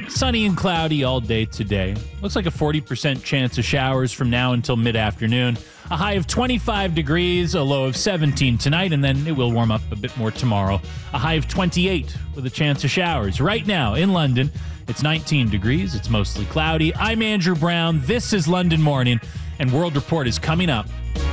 Sunny and cloudy all day today. Looks like a 40% chance of showers from now until mid-afternoon. A high of 25 degrees, a low of 17 tonight, and then it will warm up a bit more tomorrow. A high of 28 with a chance of showers. Right now in London, it's 19 degrees. It's mostly cloudy. I'm Andrew Brown. This is London Morning, and World Report is coming up.